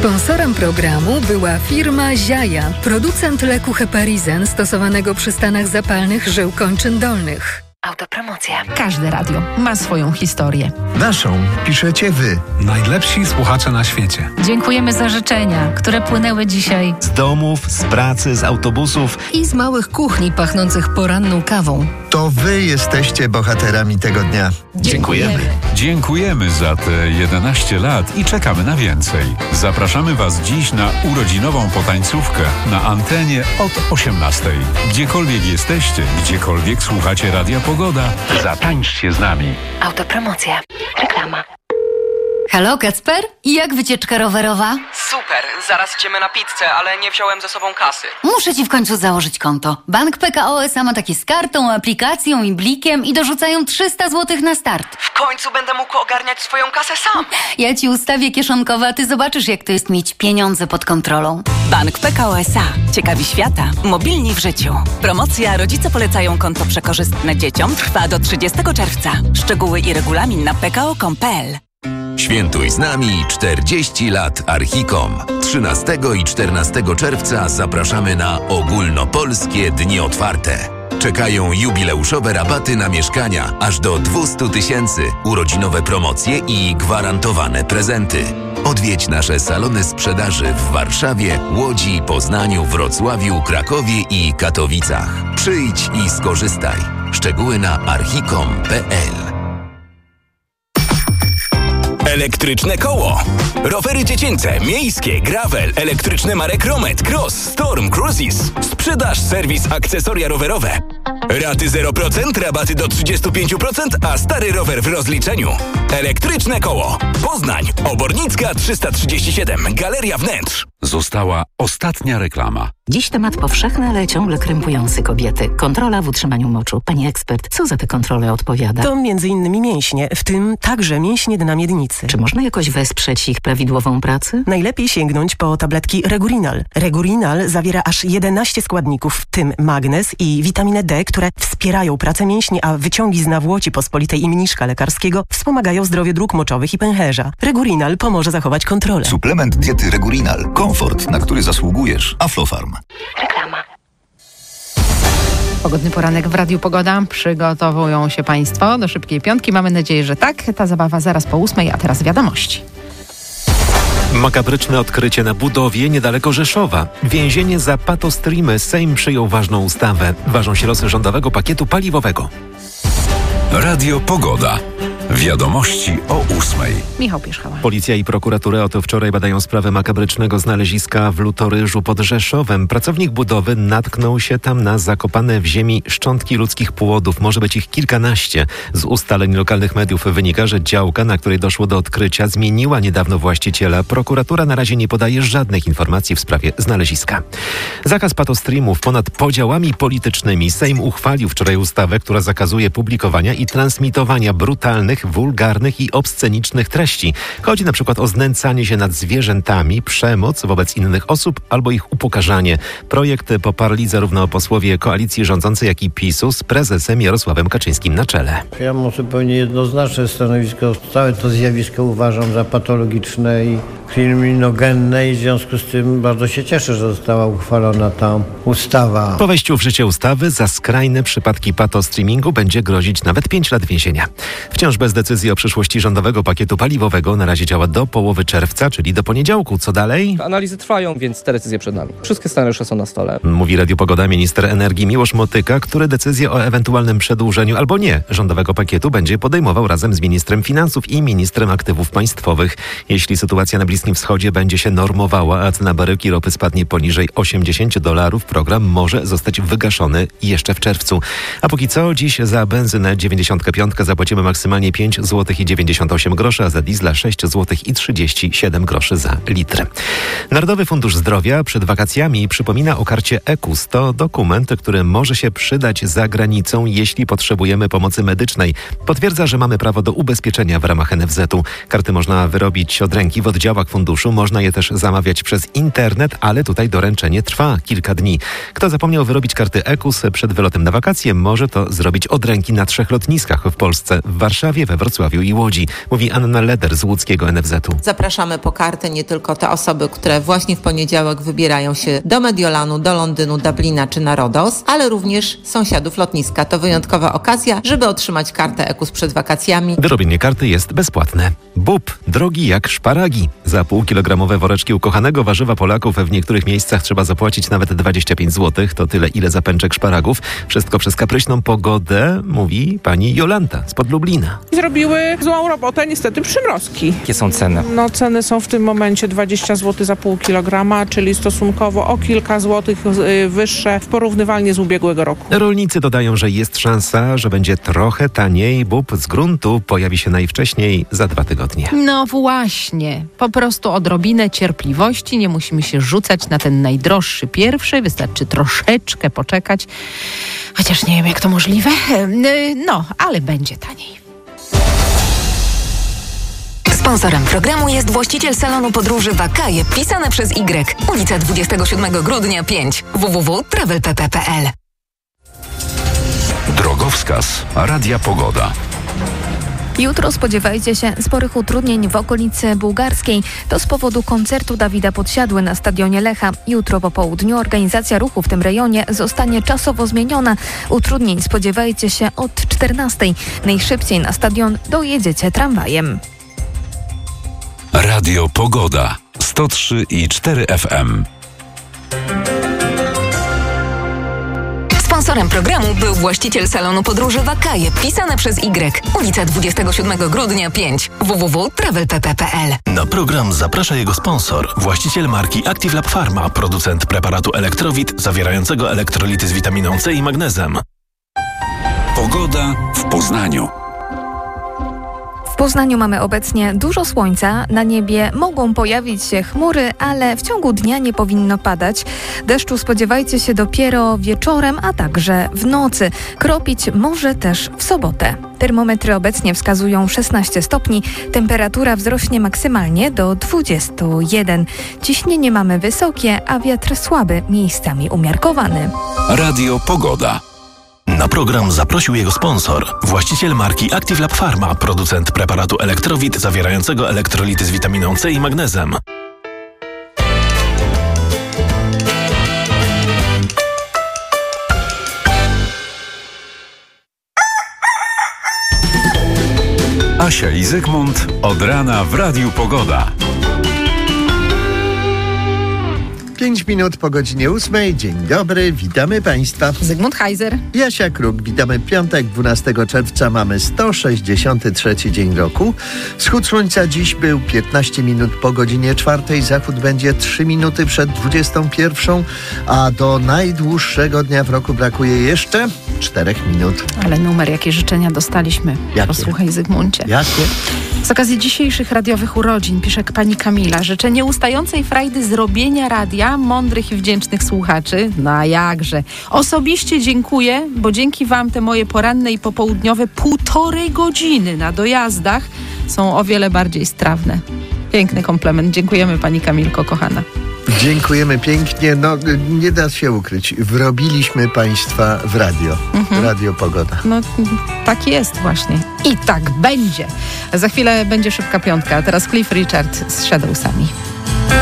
Sponsorem programu była firma Ziaja, producent leku Heparizen stosowanego przy stanach zapalnych żył kończyn dolnych. Autopromocja. Każde radio ma swoją historię. Naszą piszecie wy. Najlepsi słuchacze na świecie. Dziękujemy za życzenia, które płynęły dzisiaj z domów, z pracy, z autobusów i z małych kuchni pachnących poranną kawą. To wy jesteście bohaterami tego dnia. Dziękujemy. Dziękujemy za te 11 lat i czekamy na więcej. Zapraszamy Was dziś na urodzinową potańcówkę na antenie od 18:00. Gdziekolwiek jesteście, gdziekolwiek słuchacie Radia Pogoda, zatańczcie z nami. Autopromocja. Reklama. Halo, Kacper? I jak wycieczka rowerowa? Super, zaraz idziemy na pizzę, ale nie wziąłem ze sobą kasy. Muszę ci w końcu założyć konto. Bank PKO SA ma takie z kartą, aplikacją i blikiem i dorzucają 300 zł na start. W końcu będę mógł ogarniać swoją kasę sam. Ja ci ustawię kieszonkowe, a ty zobaczysz, jak to jest mieć pieniądze pod kontrolą. Bank PKO SA. Ciekawi świata. Mobilni w życiu. Promocja Rodzice polecają konto przekorzystne dzieciom trwa do 30 czerwca. Szczegóły i regulamin na pko.com.pl. Świętuj z nami 40 lat Archicom. 13 i 14 czerwca zapraszamy na ogólnopolskie dni otwarte. Czekają jubileuszowe rabaty na mieszkania aż do 200 000, urodzinowe promocje i gwarantowane prezenty. Odwiedź nasze salony sprzedaży w Warszawie, Łodzi, Poznaniu, Wrocławiu, Krakowie i Katowicach. Przyjdź i skorzystaj. Szczegóły na archicom.pl. Elektryczne koło. Rowery dziecięce, miejskie, gravel, elektryczne marek Romet, Cross, Storm, Cruises. Sprzedaż, serwis, akcesoria rowerowe. Raty 0%, rabaty do 35%, a stary rower w rozliczeniu. Elektryczne koło. Poznań, Obornicka 337, Galeria Wnętrz. Została ostatnia reklama. Dziś temat powszechny, ale ciągle krępujący kobiety. Kontrola w utrzymaniu moczu. Pani ekspert, co za te kontrole odpowiada? To m.in. mięśnie, w tym także mięśnie dna miednicy. Czy można jakoś wesprzeć ich prawidłową pracę? Najlepiej sięgnąć po tabletki Regurinal. Regurinal zawiera aż 11 składników, w tym magnez i witaminę D, które wspierają pracę mięśni, a wyciągi z nawłoci pospolitej i mniszka lekarskiego wspomagają zdrowie dróg moczowych i pęcherza. Regurinal pomoże zachować kontrolę. Suplement diety Regurinal. Komfort, na który zasługujesz. Aflofarm. Reklama. Pogodny poranek w Radiu Pogoda. Przygotowują się Państwo do szybkiej piątki. Mamy nadzieję, że tak. Ta zabawa zaraz po 8:00, a teraz wiadomości. Makabryczne odkrycie na budowie niedaleko Rzeszowa. Więzienie za patostreamy. Sejm przyjął ważną ustawę. Ważą się losy rządowego pakietu paliwowego. Radio Pogoda. Wiadomości o 8:00. Michał Pierzchała. Policja i prokuratura od wczoraj badają sprawę makabrycznego znaleziska w Lutoryżu pod Rzeszowem. Pracownik budowy natknął się tam na zakopane w ziemi szczątki ludzkich płodów. Może być ich kilkanaście. Z ustaleń lokalnych mediów wynika, że działka, na której doszło do odkrycia, zmieniła niedawno właściciela. Prokuratura na razie nie podaje żadnych informacji w sprawie znaleziska. Zakaz patostreamów ponad podziałami politycznymi. Sejm uchwalił wczoraj ustawę, która zakazuje publikowania i transmitowania brutalnych, wulgarnych i obscenicznych treści. Chodzi na przykład o znęcanie się nad zwierzętami, przemoc wobec innych osób albo ich upokarzanie. Projekt poparli zarówno posłowie koalicji rządzącej, jak i PiS-u z prezesem Jarosławem Kaczyńskim na czele. Ja mam zupełnie jednoznaczne stanowisko. Całe to zjawisko uważam za patologiczne i kryminogenne i w związku z tym bardzo się cieszę, że została uchwalona ta ustawa. Po wejściu w życie ustawy za skrajne przypadki patostreamingu będzie grozić nawet 5 lat więzienia. Wciąż bez decyzji o przyszłości rządowego pakietu paliwowego na razie działa do połowy czerwca, czyli do poniedziałku. Co dalej? Analizy trwają, więc te decyzje przed nami. Wszystkie scenariusze są na stole. Mówi Radio Pogoda minister energii Miłosz Motyka, który decyzję o ewentualnym przedłużeniu albo nie rządowego pakietu będzie podejmował razem z ministrem finansów i ministrem aktywów państwowych. Jeśli sytuacja na Bliskim Wschodzie będzie się normowała, a cena baryłki ropy spadnie poniżej $80, program może zostać wygaszony jeszcze w czerwcu. A póki co dziś za benzynę 95 zapłacimy maksymalnie 5,98 zł, a za diesla 6,37 zł za litr. Narodowy Fundusz Zdrowia przed wakacjami przypomina o karcie EKUS. To dokument, który może się przydać za granicą, jeśli potrzebujemy pomocy medycznej. Potwierdza, że mamy prawo do ubezpieczenia w ramach NFZ-u. Karty można wyrobić od ręki w oddziałach ramach funduszu. Można je też zamawiać przez internet, ale tutaj doręczenie trwa kilka dni. Kto zapomniał wyrobić karty EKUS przed wylotem na wakacje, może to zrobić od ręki na 3 lotniskach w Polsce: w Warszawie, we Wrocławiu i Łodzi, mówi Anna Leder z łódzkiego NFZ-u. Zapraszamy po kartę nie tylko te osoby, które właśnie w poniedziałek wybierają się do Mediolanu, do Londynu, Dublina czy na Rodos, ale również sąsiadów lotniska. To wyjątkowa okazja, żeby otrzymać kartę EKUS przed wakacjami. Wyrobienie karty jest bezpłatne. Bób, drogi jak szparagi. Za półkilogramowe woreczki ukochanego warzywa Polaków w niektórych miejscach trzeba zapłacić nawet 25 zł. To tyle, ile za pęczek szparagów. Wszystko przez kapryśną pogodę, mówi pani Jolanta spod Lublina. Zrobiły złą robotę niestety przymrozki. Jakie są ceny? No ceny są w tym momencie 20 zł za pół kilograma, czyli stosunkowo o kilka złotych wyższe w porównywalnie z ubiegłego roku. Rolnicy dodają, że jest szansa, że będzie trochę taniej. Bób z gruntu pojawi się najwcześniej za 2 tygodnie. No właśnie, po prostu odrobinę cierpliwości, nie musimy się rzucać na ten najdroższy pierwszy, wystarczy troszeczkę poczekać, chociaż nie wiem, jak to możliwe, no, ale będzie taniej. Sponsorem programu jest właściciel salonu podróży Wakaje, pisane przez Y, ulica 27 grudnia 5, www.travelpp.pl. Drogowskaz Radia Pogoda. Jutro spodziewajcie się sporych utrudnień w okolicy bułgarskiej. To z powodu koncertu Dawida Podsiadły na stadionie Lecha. Jutro po południu organizacja ruchu w tym rejonie zostanie czasowo zmieniona. Utrudnień spodziewajcie się od 14:00. Najszybciej na stadion dojedziecie tramwajem. Radio Pogoda 103,4 FM. Sponsorem programu był właściciel salonu podróży Wakaje, pisane przez Y, ulica 27 grudnia 5, www.travelpp.pl. Na program zaprasza jego sponsor, właściciel marki Active Lab Pharma, producent preparatu Elektrowit zawierającego elektrolity z witaminą C i magnezem. Pogoda w Poznaniu. W Poznaniu mamy obecnie dużo słońca. Na niebie mogą pojawić się chmury, ale w ciągu dnia nie powinno padać. Deszczu spodziewajcie się dopiero wieczorem, a także w nocy. Kropić może też w sobotę. Termometry obecnie wskazują 16 stopni. Temperatura wzrośnie maksymalnie do 21. Ciśnienie mamy wysokie, a wiatr słaby, miejscami umiarkowany. Radio Pogoda. Na program zaprosił jego sponsor, właściciel marki Active Lab Pharma, producent preparatu Elektrowit zawierającego elektrolity z witaminą C i magnezem. Asia i Zygmunt od rana w Radiu Pogoda. 5 minut po godzinie 8. Dzień dobry, witamy Państwa. Zygmunt Heiser. Jasia Kruk, witamy piątek, 12 czerwca. Mamy 163 dzień roku. Wschód słońca dziś był 15 minut po godzinie 4. Zachód będzie 3 minuty przed 21. A do najdłuższego dnia w roku brakuje jeszcze 4 minut. Ale numer, jakie życzenia dostaliśmy. Jakie? Posłuchaj, Zygmuncie. Jakie? Z okazji dzisiejszych radiowych urodzin pisze pani Kamila: życzę nieustającej frajdy z robienia radia, mądrych i wdzięcznych słuchaczy. No a jakże. Osobiście dziękuję, bo dzięki wam te moje poranne i popołudniowe 1,5 godziny na dojazdach są o wiele bardziej strawne. Piękny komplement. Dziękujemy pani Kamilko, kochana. Dziękujemy pięknie. No, nie da się ukryć. Wrobiliśmy Państwa w radio. Radio Pogoda. No, tak jest właśnie. I tak będzie. Za chwilę będzie szybka piątka. A teraz Cliff Richard z Shadowsami.